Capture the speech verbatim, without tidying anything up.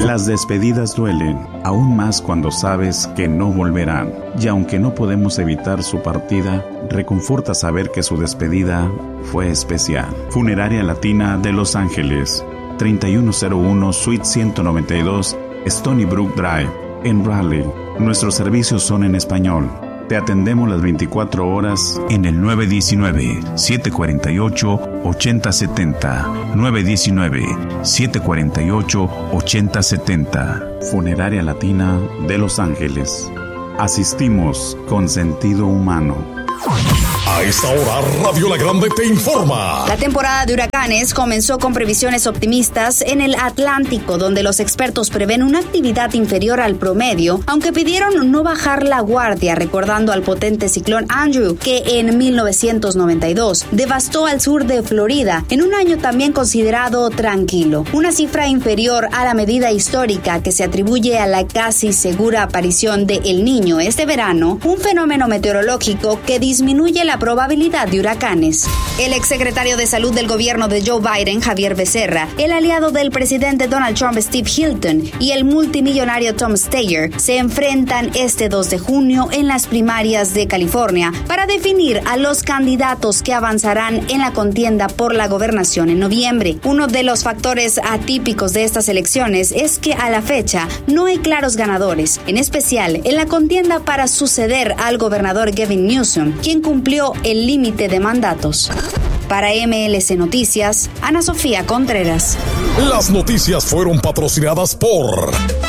Las despedidas duelen, aún más cuando sabes que no volverán. Y aunque no podemos evitar su partida, reconforta saber que su despedida fue especial. Funeraria Latina de Los Ángeles, treinta y uno cero uno Suite ciento noventa y dos, Stony Brook Drive, en Raleigh. Nuestros servicios son en español. Te atendemos las veinticuatro horas en el nueve uno nueve, siete cuatro ocho, ocho cero siete cero, nueve uno nueve, siete cuatro ocho, ocho cero siete cero. Funeraria Latina de Los Ángeles. Asistimos con sentido humano. A esta hora, Radio La Grande te informa. La temporada de huracanes comenzó con previsiones optimistas en el Atlántico, donde los expertos prevén una actividad inferior al promedio, aunque pidieron no bajar la guardia, recordando al potente ciclón Andrew, que en mil novecientos noventa y dos devastó al sur de Florida, en un año también considerado tranquilo. Una cifra inferior a la medida histórica que se atribuye a la casi segura aparición de El Niño este verano, un fenómeno meteorológico que disminuye la probabilidad de huracanes. El exsecretario de Salud del gobierno de Joe Biden, Javier Becerra, el aliado del presidente Donald Trump, Steve Hilton, y el multimillonario Tom Steyer se enfrentan este dos de junio en las primarias de California para definir a los candidatos que avanzarán en la contienda por la gobernación en noviembre. Uno de los factores atípicos de estas elecciones es que a la fecha no hay claros ganadores, en especial en la contienda para suceder al gobernador Gavin Newsom, quien cumplió el límite de mandatos. Para M L C Noticias, Ana Sofía Contreras. Las noticias fueron patrocinadas por